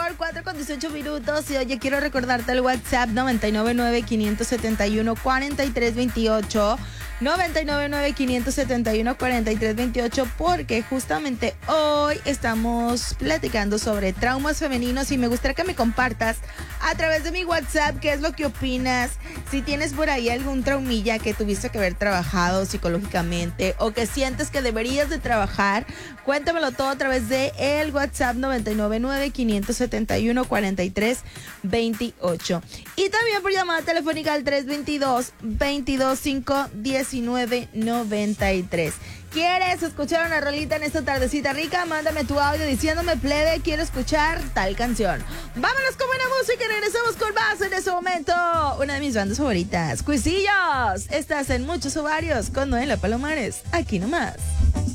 amor, 4:18. Y oye, quiero recordarte el WhatsApp 999-571-4328. 999-571-4328, porque justamente hoy estamos platicando sobre traumas femeninos y me gustaría que me compartas a través de mi WhatsApp qué es lo que opinas, si tienes por ahí algún traumilla que tuviste que haber trabajado psicológicamente o que sientes que deberías de trabajar. Cuéntamelo todo a través de el WhatsApp 999-571-4328 y también por llamada telefónica al 322-225-1993. ¿Quieres escuchar una rolita en esta tardecita rica? Mándame tu audio diciéndome, plebe, quiero escuchar tal canción. Vámonos con buena música y regresamos con más en ese momento. Una de mis bandas favoritas, Cuisillos. Estás en Muchos Ovarios con Noela Palomares. Aquí nomás.